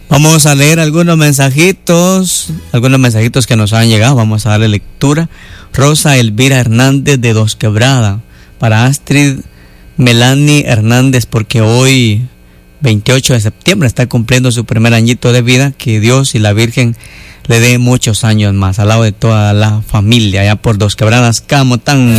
Vamos a leer algunos mensajitos que nos han llegado. Vamos a darle lectura. Rosa Elvira Hernández de Dos Quebradas. Para Astrid Melanie Hernández, porque hoy, 28 de septiembre, está cumpliendo su primer añito de vida. Que Dios y la Virgen le dé muchos años más, al lado de toda la familia, allá por Dos Quebradas, Camotán.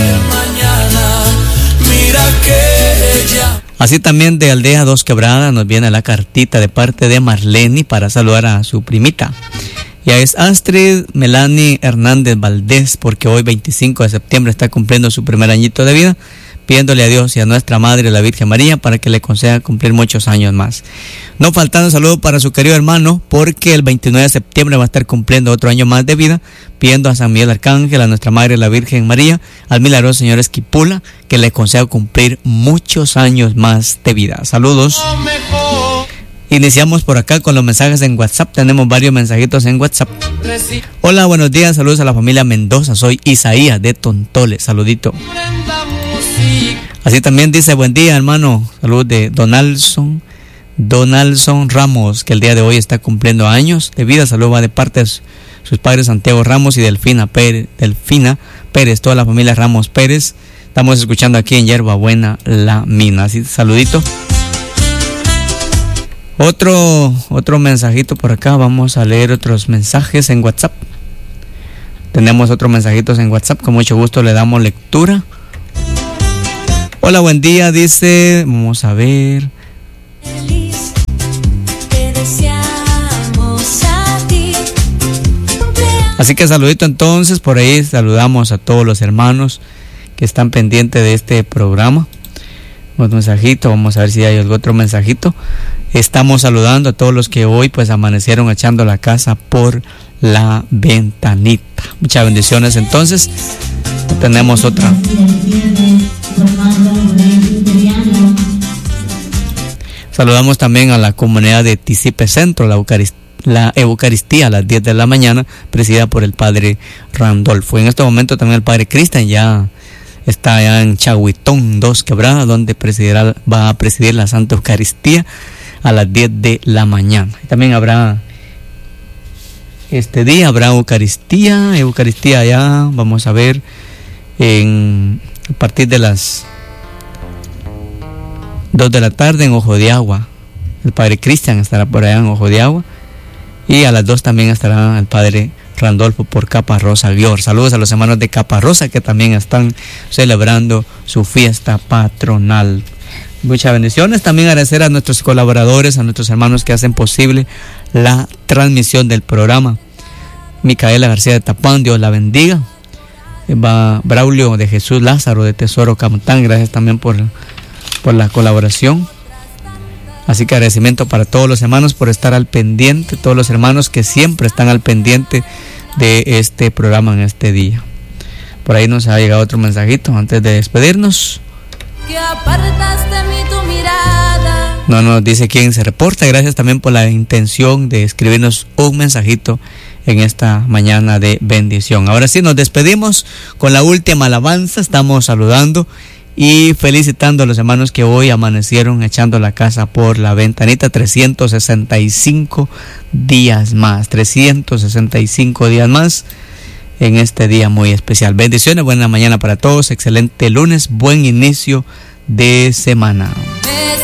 Así también de Aldea Dos Quebradas nos viene la cartita de parte de Marlene para saludar a su primita. Ya es Astrid Melanie Hernández Valdés, porque hoy 25 de septiembre está cumpliendo su primer añito de vida, pidiéndole a Dios y a nuestra Madre, la Virgen María, para que le conceda cumplir muchos años más. No faltando saludo para su querido hermano, porque el 29 de septiembre va a estar cumpliendo otro año más de vida, pidiendo a San Miguel Arcángel, a nuestra Madre, la Virgen María, al milagroso Señor Esquipula, que le conceda cumplir muchos años más de vida. Saludos. Iniciamos por acá con los mensajes en WhatsApp. Tenemos varios mensajitos en WhatsApp. Hola, buenos días, saludos a la familia Mendoza. Soy Isaías de Tontole, saludito. Así también dice, buen día, hermano. Saludos de Donaldson Ramos, que el día de hoy está cumpliendo años de vida. Saludos va de parte de sus padres Santiago Ramos y Delfina Pérez, toda la familia Ramos Pérez. Estamos escuchando aquí en Hierbabuena, La Mina. Así, saludito. Otro mensajito por acá. Vamos a leer otros mensajes en WhatsApp. Tenemos otros mensajitos en WhatsApp. Con mucho gusto le damos lectura. Hola, buen día, dice. Vamos a ver. Así que saludito entonces. Por ahí saludamos a todos los hermanos que están pendientes de este programa. Un mensajito, vamos a ver si hay algún otro mensajito. Estamos saludando a todos los que hoy pues amanecieron echando la casa por la ventanita. Muchas bendiciones. Entonces tenemos otra. Saludamos también a la comunidad de Tisipe Centro, la Eucaristía a las 10 de la mañana, presidida por el padre Randolfo. En este momento también el padre Cristian ya está allá en Chahuitón, Dos Quebradas, donde va a presidir la Santa Eucaristía a las 10 de la mañana. Y también habrá Eucaristía allá, vamos a ver, a partir de las 2 de la tarde en Ojo de Agua. El padre Cristian estará por allá en Ojo de Agua. Y a las 2 también estará el padre Randolfo por Caparrosa, Bior. Saludos a los hermanos de Caparrosa que también están celebrando su fiesta patronal. Muchas bendiciones. También agradecer a nuestros colaboradores, a nuestros hermanos que hacen posible la transmisión del programa. Micaela García de Tapán, Dios la bendiga. Braulio de Jesús Lázaro de Tesoro Camotán, gracias también por la colaboración. Así que agradecimiento para todos los hermanos por estar al pendiente, todos los hermanos que siempre están al pendiente de este programa en este día. Por ahí nos ha llegado otro mensajito antes de despedirnos. Que apartas de mí tu mirada. No nos dice quién se reporta. Gracias también por la intención de escribirnos un mensajito en esta mañana de bendición. Ahora sí, nos despedimos con la última alabanza. Estamos saludando y felicitando a los hermanos que hoy amanecieron echando la casa por la ventanita. 365 días más. 365 días más en este día muy especial. Bendiciones, buena mañana para todos. Excelente lunes, buen inicio de semana.